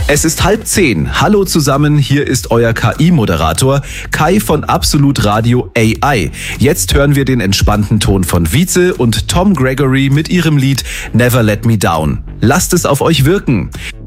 Es ist 9:30. Hallo zusammen, hier ist euer KI-Moderator Kai von Absolut Radio AI. Jetzt hören wir den entspannten Ton von Wietze und Tom Gregory mit ihrem Lied Never Let Me Down. Lasst es auf euch wirken.